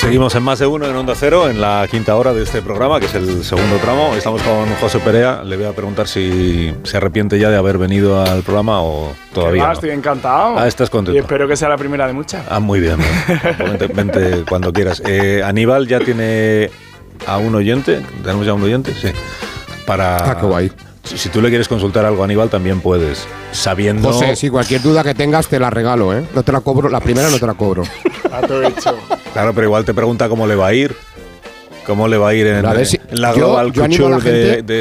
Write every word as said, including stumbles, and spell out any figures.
Seguimos en Más de Uno en Onda Cero, en la quinta hora de este programa, que es el segundo tramo. Estamos con José Perea. Le voy a preguntar si se arrepiente ya de haber venido al programa o todavía va, no. Estoy encantado. Ah, estás contento. Y espero que sea la primera de muchas. Ah, muy bien. Vente, vente cuando quieras. Eh, Aníbal ya tiene a un oyente. ¿Tenemos ya un oyente? Sí. Para... Ah, qué guay. Si, si tú le quieres consultar algo a Aníbal, también puedes. Sabiendo... José, si cualquier duda que tengas te la regalo, ¿eh? No te la cobro, la primera no te la cobro. A todo hecho. Claro, pero igual te pregunta cómo le va a ir. ¿Cómo le va a ir en, A ver si- en la yo- Global yo animo a la Culture de, gente- de